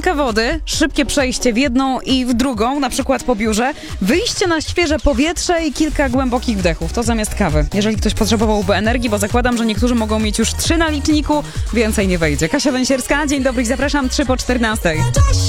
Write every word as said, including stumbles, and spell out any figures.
szklanka wody, szybkie przejście w jedną i w drugą, na przykład po biurze, wyjście na świeże powietrze i kilka głębokich wdechów. To zamiast kawy. Jeżeli ktoś potrzebowałby energii, bo zakładam, że niektórzy mogą mieć już trzy na liczniku, więcej nie wejdzie. Kasia Węsierska, dzień dobry, zapraszam, trzy po czternastej.